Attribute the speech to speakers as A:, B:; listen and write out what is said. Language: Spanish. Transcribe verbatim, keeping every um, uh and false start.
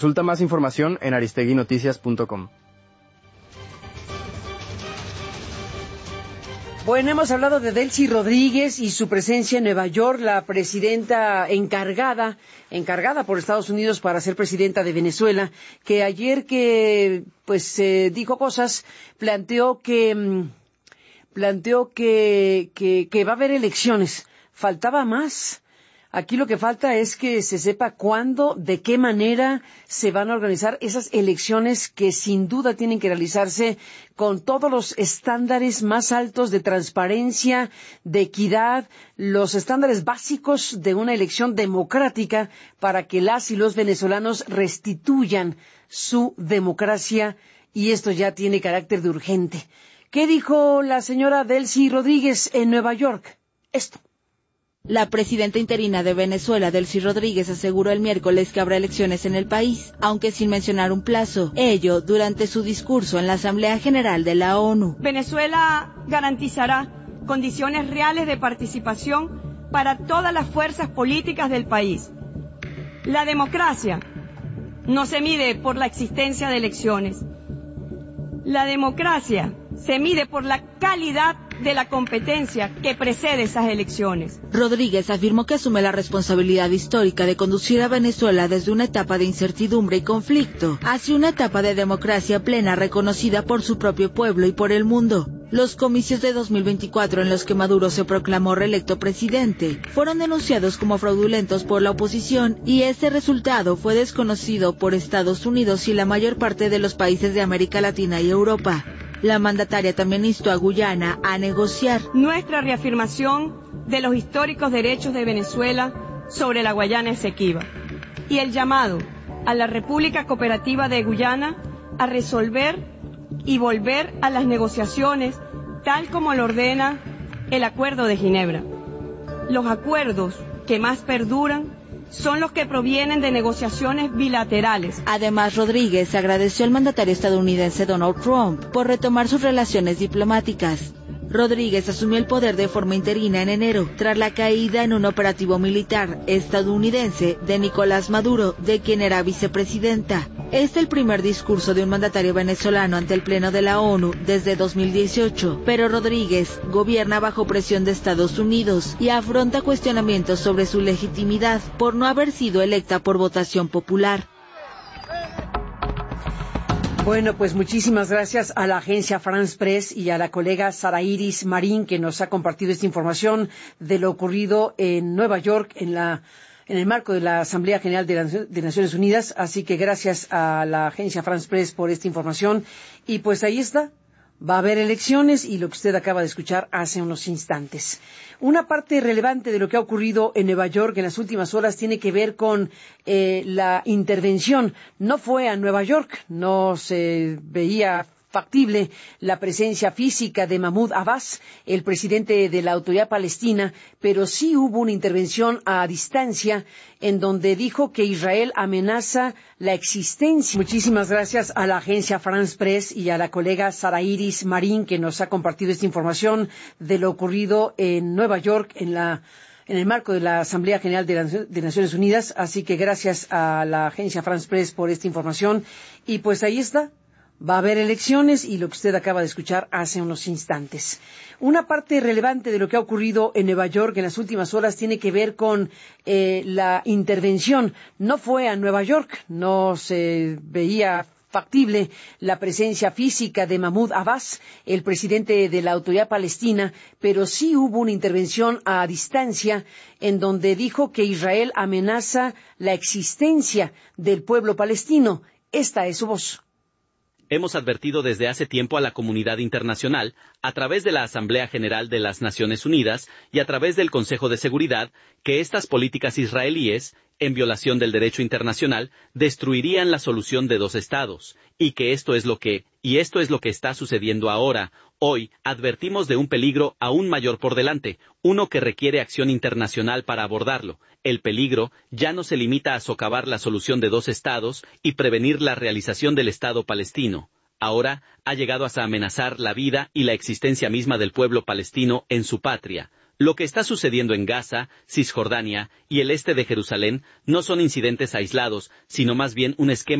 A: Consulta más información en aristegui noticias punto com.
B: Bueno, hemos hablado de Delcy Rodríguez y su presencia en Nueva York, la presidenta encargada, encargada por Estados Unidos para ser presidenta de Venezuela, que ayer que pues eh, dijo cosas, planteó que planteó que, que que va a haber elecciones. Faltaba más. Aquí lo que falta es que se sepa cuándo, de qué manera se van a organizar esas elecciones que sin duda tienen que realizarse con todos los estándares más altos de transparencia, de equidad, los estándares básicos de una elección democrática para que las y los venezolanos restituyan su democracia, y esto ya tiene carácter de urgente. ¿Qué dijo la señora Delcy Rodríguez en Nueva York? Esto.
C: La presidenta interina de Venezuela, Delcy Rodríguez, aseguró el miércoles que habrá elecciones en el país, aunque sin mencionar un plazo. Ello durante su discurso en la Asamblea General de la ONU.
D: Venezuela garantizará condiciones reales de participación para todas las fuerzas políticas del país. La democracia no se mide por la existencia de elecciones. La democracia se mide por la calidad de la competencia que precede esas elecciones.
C: Rodríguez afirmó que asume la responsabilidad histórica de conducir a Venezuela desde una etapa de incertidumbre y conflicto hacia una etapa de democracia plena reconocida por su propio pueblo y por el mundo. Los comicios de dos mil veinticuatro en los que Maduro se proclamó reelecto presidente fueron denunciados como fraudulentos por la oposición, y ese resultado fue desconocido por Estados Unidos y la mayor parte de los países de América Latina y Europa. La mandataria también instó a Guyana a negociar.
D: Nuestra reafirmación de los históricos derechos de Venezuela sobre la Guayana Esequiba y el llamado a la República Cooperativa de Guyana a resolver y volver a las negociaciones tal como lo ordena el Acuerdo de Ginebra. Los acuerdos que más perduran son los que provienen de negociaciones bilaterales.
C: Además, Rodríguez agradeció al mandatario estadounidense Donald Trump por retomar sus relaciones diplomáticas. Rodríguez asumió el poder de forma interina en enero, tras la caída en un operativo militar estadounidense de Nicolás Maduro, de quien era vicepresidenta. Es el primer discurso de un mandatario venezolano ante el Pleno de la ONU desde dos mil dieciocho, pero Rodríguez gobierna bajo presión de Estados Unidos y afronta cuestionamientos sobre su legitimidad por no haber sido electa por votación popular.
B: Bueno, pues muchísimas gracias a la agencia France Press y a la colega Sara Iris Marín, que nos ha compartido esta información de lo ocurrido en Nueva York en la en el marco de la Asamblea General de, la, de Naciones Unidas. Así que gracias a la agencia France Press por esta información. Y pues ahí está. Va a haber elecciones, y lo que usted acaba de escuchar hace unos instantes. Una parte relevante de lo que ha ocurrido en Nueva York en las últimas horas tiene que ver con eh, la intervención. No fue a Nueva York, no se veía factible la presencia física de Mahmoud Abbas, el presidente de la Autoridad Palestina, pero sí hubo una intervención a distancia en donde dijo que Israel amenaza la existencia. Muchísimas gracias a la agencia France Press y a la colega Sara Iris Marín, que nos ha compartido esta información de lo ocurrido en Nueva York en la en el marco de la Asamblea General de, la, de Naciones Unidas. Así que gracias a la agencia France Press por esta información. Y pues ahí está. Va a haber elecciones, y lo que usted acaba de escuchar hace unos instantes. Una parte relevante de lo que ha ocurrido en Nueva York en las últimas horas tiene que ver con eh, la intervención. No fue a Nueva York, no se veía factible la presencia física de Mahmoud Abbas, el presidente de la Autoridad Palestina, pero sí hubo una intervención a distancia en donde dijo que Israel amenaza la existencia del pueblo palestino. Esta es su voz.
E: Hemos advertido desde hace tiempo a la comunidad internacional, a través de la Asamblea General de las Naciones Unidas y a través del Consejo de Seguridad, que estas políticas israelíes, en violación del derecho internacional, destruirían la solución de dos estados, y que esto es lo que, y esto es lo que está sucediendo ahora. Hoy, advertimos de un peligro aún mayor por delante, uno que requiere acción internacional para abordarlo. El peligro ya no se limita a socavar la solución de dos estados y prevenir la realización del Estado palestino. Ahora, ha llegado hasta amenazar la vida y la existencia misma del pueblo palestino en su patria. Lo que está sucediendo en Gaza, Cisjordania y el este de Jerusalén no son incidentes aislados, sino más bien un esquema